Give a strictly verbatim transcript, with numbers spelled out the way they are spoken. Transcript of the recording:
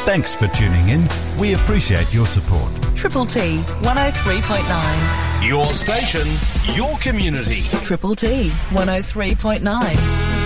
Thanks for tuning in. We appreciate your support. Triple T, one oh three point nine. Your station, your community. Triple T, one oh three point nine.